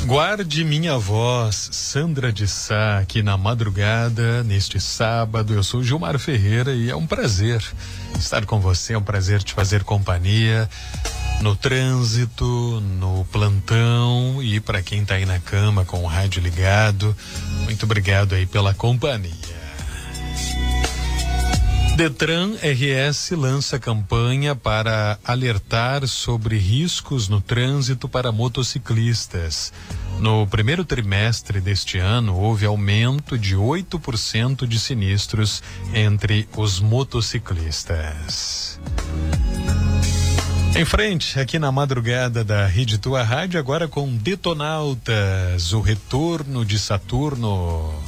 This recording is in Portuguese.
Guarde minha voz, Sandra de Sá, aqui na madrugada, neste sábado. Eu sou Gilmar Ferreira e é um prazer estar com você, é um prazer te fazer companhia no trânsito, no plantão e para quem tá aí na cama com o rádio ligado. Muito obrigado aí pela companhia. Detran RS lança campanha para alertar sobre riscos no trânsito para motociclistas. No primeiro trimestre deste ano, houve aumento de 8% de sinistros entre os motociclistas. Em frente, aqui na madrugada da Rede Tua Rádio, agora com Detonautas, o retorno de Saturno.